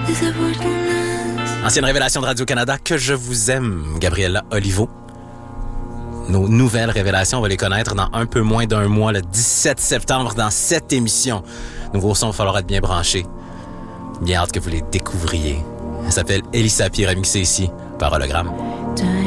Ancienne révélation de Radio-Canada, Que je vous aime, Gabriella Olivo. Nos nouvelles révélations, on va les connaître dans un peu moins d'un mois, le 17 septembre, dans cette émission. Nouveau son, il va falloir être bien branché. Bien hâte que vous les découvriez. Elle s'appelle Elisa P, remixée ici par Hologramme.